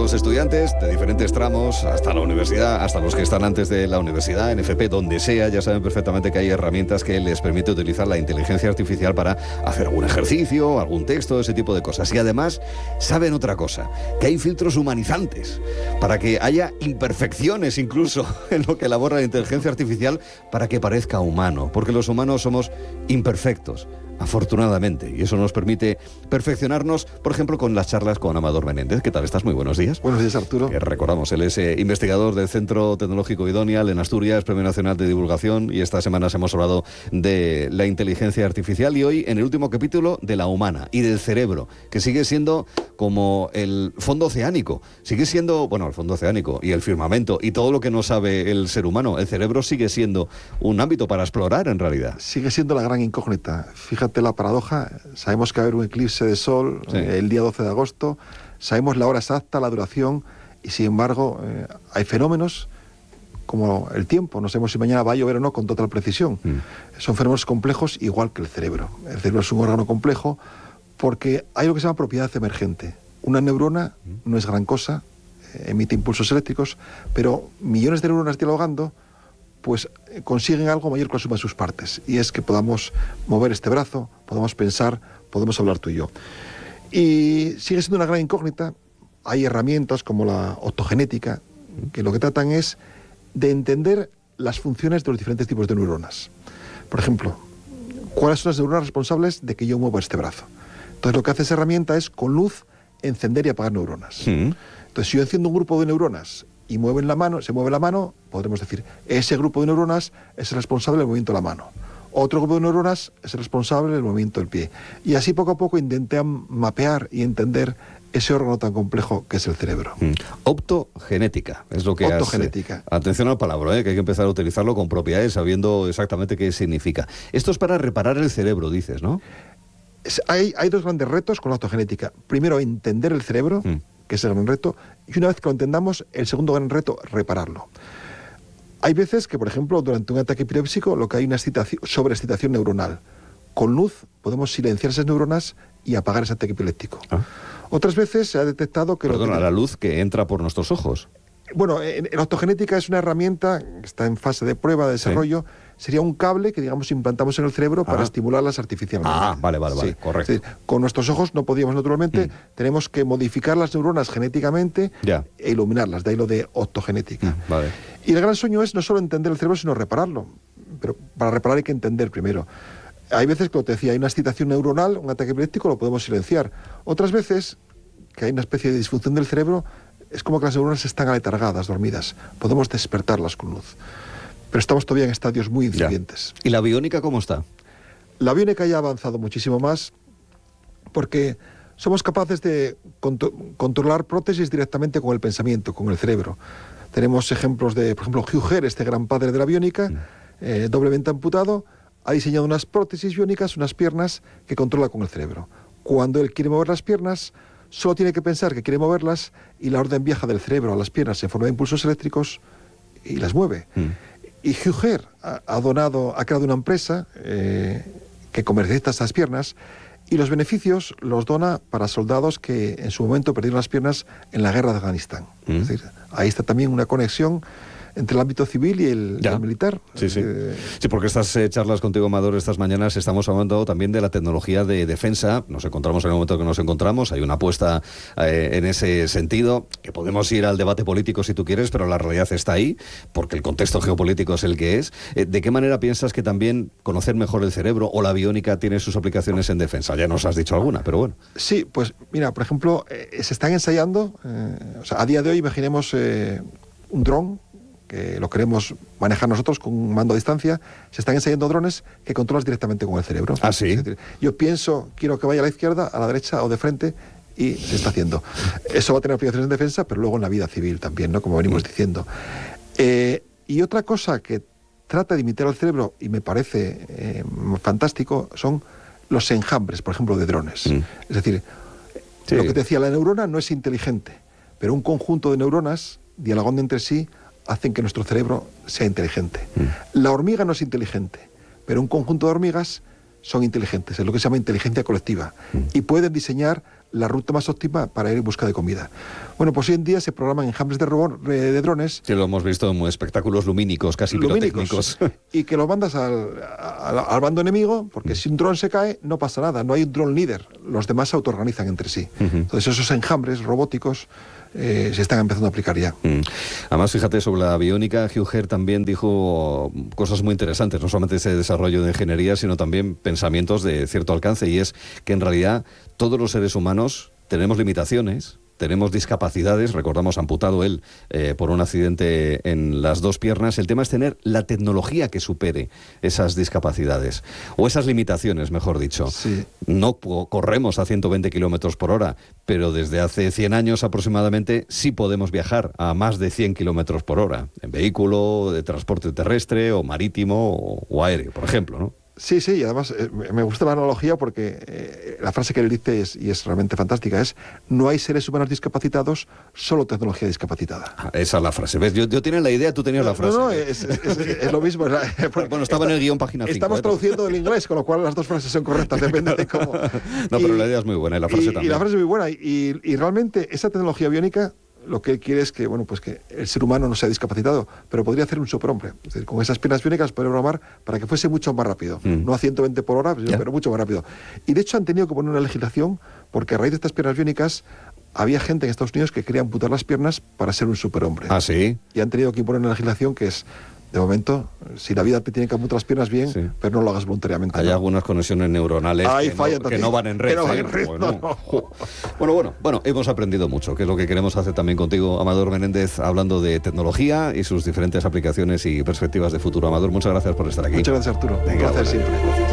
los estudiantes de diferentes tramos, hasta la universidad, hasta los que están antes de la universidad, en FP, donde sea, ya saben perfectamente que hay herramientas que les permite utilizar la inteligencia artificial para hacer algún ejercicio, algún texto, ese tipo de cosas. Y además, saben otra cosa, que hay filtros humanizantes, para que haya imperfecciones incluso en lo que elabora la inteligencia artificial, para que parezca humano, porque los humanos somos imperfectos, afortunadamente, y eso nos permite perfeccionarnos, por ejemplo, con las charlas con Amador Menéndez. ¿Qué tal estás? Muy buenos días. Buenos días, Arturo. Recordamos, él es investigador del Centro Tecnológico Idonial en Asturias, Premio Nacional de Divulgación, y estas semanas hemos hablado de la inteligencia artificial y hoy en el último capítulo de la humana y del cerebro, que sigue siendo como el fondo oceánico, sigue siendo, bueno, el fondo oceánico y el firmamento y todo lo que no sabe el ser humano. El cerebro sigue siendo un ámbito para explorar en realidad. Sigue siendo la gran incógnita. Fíjate la paradoja, sabemos que va a haber un eclipse de sol el día 12 de agosto, sabemos la hora exacta, la duración, y sin embargo hay fenómenos como el tiempo, no sabemos si mañana va a llover o no con total precisión. Son fenómenos complejos igual que el cerebro. El cerebro es un órgano complejo porque hay lo que se llama propiedad emergente. Una neurona no es gran cosa, emite impulsos eléctricos, pero millones de neuronas dialogando pues consiguen algo mayor que la suma de sus partes, y es que podamos mover este brazo, podamos pensar, podemos hablar tú y yo. Y sigue siendo una gran incógnita. Hay herramientas como la optogenética, que lo que tratan es de entender las funciones de los diferentes tipos de neuronas. Por ejemplo, ¿cuáles son las neuronas responsables de que yo mueva este brazo? Entonces lo que hace esa herramienta es, con luz, encender y apagar neuronas. Entonces, si yo enciendo un grupo de neuronas y mueven la mano, se mueve la mano, podremos decir, ese grupo de neuronas es el responsable del movimiento de la mano. Otro grupo de neuronas es el responsable del movimiento del pie. Y así poco a poco intentan mapear y entender ese órgano tan complejo que es el cerebro. Optogenética, es lo que Optogenética. Atención al palabra, que hay que empezar a utilizarlo con propiedades, sabiendo exactamente qué significa. Esto es para reparar el cerebro, dices, ¿no? Hay dos grandes retos con la optogenética. Primero, entender el cerebro, que es el gran reto, y una vez que lo entendamos, el segundo gran reto, repararlo. Hay veces que, por ejemplo, durante un ataque epiléptico, lo que hay una sobreexcitación neuronal. Con luz podemos silenciar esas neuronas y apagar ese ataque epiléptico. Otras veces se ha detectado que... la luz que entra por nuestros ojos. Bueno, la optogenética es una herramienta que está en fase de prueba, de desarrollo. ¿Sí? Sería un cable que, digamos, implantamos en el cerebro para estimularlas artificialmente. Vale, correcto. Es decir, con nuestros ojos no podíamos naturalmente, tenemos que modificar las neuronas genéticamente e iluminarlas, de ahí lo de optogenética. Vale. Y el gran sueño es no solo entender el cerebro, sino repararlo. Pero para reparar hay que entender primero. Hay veces, como te decía, hay una excitación neuronal, un ataque epiléptico, lo podemos silenciar. Otras veces, que hay una especie de disfunción del cerebro, es como que las neuronas están aletargadas, dormidas. Podemos despertarlas con luz. Pero estamos todavía en estadios muy incipientes. ¿Y la biónica cómo está? La biónica ya ha avanzado muchísimo más porque somos capaces de controlar prótesis directamente con el pensamiento, con el cerebro. Tenemos ejemplos de, por ejemplo, Hugh Herr, este gran padre de la biónica, doblemente amputado, ha diseñado unas prótesis biónicas, unas piernas que controla con el cerebro. Cuando él quiere mover las piernas, solo tiene que pensar que quiere moverlas y la orden viaja del cerebro a las piernas en forma de impulsos eléctricos y las mueve. Y Hugh Herr ha creado una empresa que comercializa estas piernas, y los beneficios los dona para soldados que en su momento perdieron las piernas en la guerra de Afganistán. Es decir, ahí está también una conexión entre el ámbito civil y el militar. Sí, porque estas charlas contigo, Amador, estas mañanas estamos hablando también de la tecnología de defensa. Nos encontramos en el momento que nos encontramos, hay una apuesta en ese sentido, que podemos ir al debate político si tú quieres, pero la realidad está ahí, porque el contexto geopolítico es el que es. ¿De qué manera piensas que también conocer mejor el cerebro o la biónica tiene sus aplicaciones en defensa? Ya nos has dicho alguna, pero bueno. Sí, pues mira, por ejemplo, se están ensayando, a día de hoy imaginemos un dron, que lo queremos manejar nosotros con un mando a distancia. Se están ensayando drones que controlas directamente con el cerebro. ¿Ah, sí? Es decir, yo pienso, quiero que vaya a la izquierda, a la derecha o de frente, y se está haciendo. Eso va a tener aplicaciones en defensa, pero luego en la vida civil también, ¿no? Como venimos diciendo. Y otra cosa que trata de imitar al cerebro, y me parece fantástico, son los enjambres, por ejemplo, de drones. Es decir, lo que te decía, la neurona no es inteligente, pero un conjunto de neuronas, dialogando entre sí, hacen que nuestro cerebro sea inteligente. La hormiga no es inteligente, pero un conjunto de hormigas son inteligentes, es lo que se llama inteligencia colectiva, y pueden diseñar la ruta más óptima para ir en busca de comida. Bueno, pues hoy en día se programan enjambres de drones. Que lo hemos visto en espectáculos lumínicos, casi pirotécnicos. Y que lo mandas al bando enemigo, porque si un dron se cae, no pasa nada, no hay un dron líder, los demás se autoorganizan entre sí. Entonces esos enjambres robóticos se están empezando a aplicar ya. Además, fíjate, sobre la aviónica, Hugh Herr también dijo cosas muy interesantes, no solamente ese desarrollo de ingeniería, sino también pensamientos de cierto alcance, y es que en realidad todos los seres humanos tenemos limitaciones, tenemos discapacidades, recordamos amputado él por un accidente en las 2 piernas. El tema es tener la tecnología que supere esas discapacidades, o esas limitaciones, mejor dicho. Sí. No corremos a 120 kilómetros por hora, pero desde hace 100 años aproximadamente sí podemos viajar a más de 100 kilómetros por hora, en vehículo, de transporte terrestre o marítimo o aéreo, por ejemplo, ¿no? Sí, y además me gusta la analogía porque la frase que él dice es realmente fantástica, es: no hay seres humanos discapacitados, solo tecnología discapacitada. Esa es la frase. ¿Ves? Yo tenía la idía, tú tenías la frase. No, es lo mismo. Bueno, estaba en el guión página 5. Estamos traduciendo del inglés, con lo cual las dos frases son correctas, depende de cómo. No, pero la idea es muy buena y la frase también. Y la frase es muy buena. Y realmente esa tecnología biónica, lo que él quiere es que, bueno, pues que el ser humano no sea discapacitado, pero podría hacer un superhombre. Es decir, con esas piernas biónicas podría programar para que fuese mucho más rápido. No a 120 por hora, pero mucho más rápido. Y de hecho han tenido que poner una legislación, porque a raíz de estas piernas biónicas había gente en Estados Unidos que quería amputar las piernas para ser un superhombre. ¿Ah, sí? Y han tenido que imponer una legislación que es: de momento, si la vida te tiene que amputar las piernas bien, pero no lo hagas voluntariamente. Hay algunas conexiones neuronales que no van en red. Bueno, hemos aprendido mucho, que es lo que queremos hacer también contigo, Amador Menéndez, hablando de tecnología y sus diferentes aplicaciones y perspectivas de futuro. Amador, muchas gracias por estar aquí. Muchas gracias, Arturo. Un placer siempre. Gracias.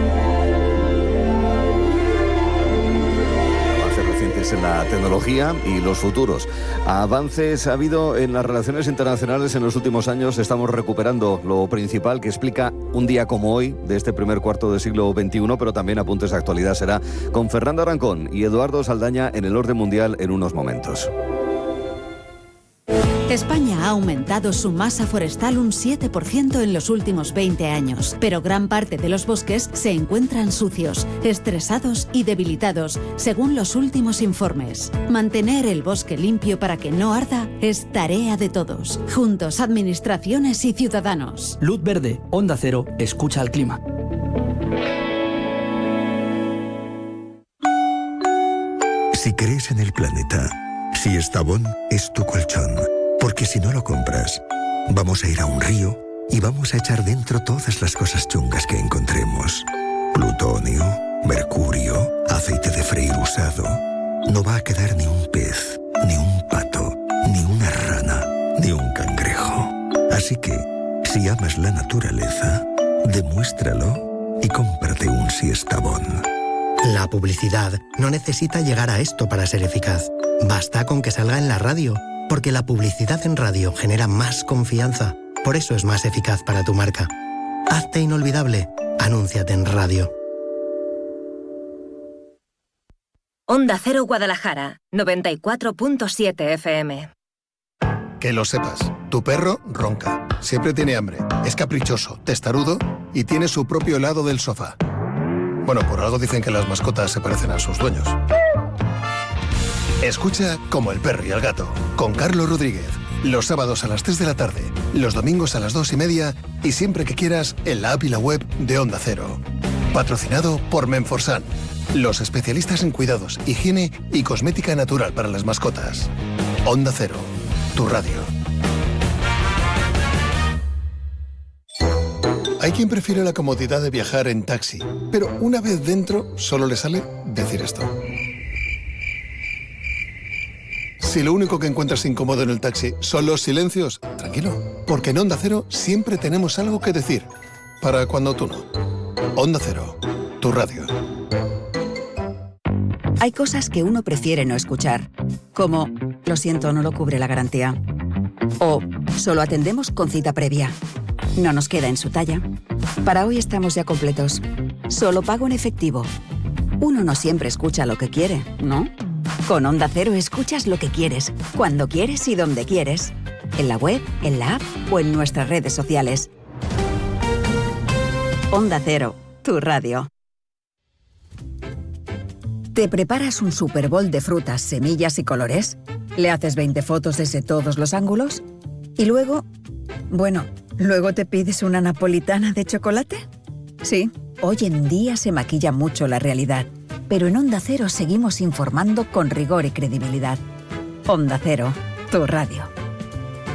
En la tecnología y los futuros. Avances ha habido en las relaciones internacionales en los últimos años. Estamos recuperando lo principal que explica un día como hoy de este primer cuarto del siglo XXI, pero también apuntes de actualidad será con Fernando Arancón y Eduardo Saldaña en el orden mundial en unos momentos. España ha aumentado su masa forestal un 7% en los últimos 20 años, pero gran parte de los bosques se encuentran sucios, estresados y debilitados, según los últimos informes. Mantener el bosque limpio para que no arda es tarea de todos, juntos administraciones y ciudadanos. Luz verde, Onda Cero, escucha al clima. Si crees en el planeta, si Estavón es tu colchón. Porque si no lo compras, vamos a ir a un río y vamos a echar dentro todas las cosas chungas que encontremos. Plutonio, mercurio, aceite de freír usado. No va a quedar ni un pez, ni un pato, ni una rana, ni un cangrejo. Así que, si amas la naturaleza, demuéstralo y cómprate un Siestabón. La publicidad no necesita llegar a esto para ser eficaz. Basta con que salga en la radio. Porque la publicidad en radio genera más confianza. Por eso es más eficaz para tu marca. Hazte inolvidable. Anúnciate en radio. Onda Cero Guadalajara, 94.7 FM. Que lo sepas, tu perro ronca, siempre tiene hambre, es caprichoso, testarudo y tiene su propio helado del sofá. Bueno, por algo dicen que las mascotas se parecen a sus dueños. Escucha Como el perro y el gato, con Carlos Rodríguez. Los sábados a las 3 de la tarde, los domingos a las 2:30 y siempre que quieras en la app y la web de Onda Cero. Patrocinado por Menforsan, los especialistas en cuidados, higiene y cosmética natural para las mascotas. Onda Cero, tu radio. Hay quien prefiere la comodidad de viajar en taxi, pero una vez dentro solo le sale decir esto. Si lo único que encuentras incómodo en el taxi son los silencios, tranquilo, porque en Onda Cero siempre tenemos algo que decir, para cuando tú no. Onda Cero, tu radio. Hay cosas que uno prefiere no escuchar, como, lo siento, no lo cubre la garantía. O, solo atendemos con cita previa. No nos queda en su talla. Para hoy estamos ya completos. Solo pago en efectivo. Uno no siempre escucha lo que quiere, ¿no? Con Onda Cero escuchas lo que quieres, cuando quieres y donde quieres. En la web, en la app o en nuestras redes sociales. Onda Cero, tu radio. ¿Te preparas un Super Bowl de frutas, semillas y colores? ¿Le haces 20 fotos desde todos los ángulos? ¿Y luego? Bueno, ¿luego te pides una napolitana de chocolate? Sí, hoy en día se maquilla mucho la realidad, pero en Onda Cero seguimos informando con rigor y credibilidad. Onda Cero, tu radio.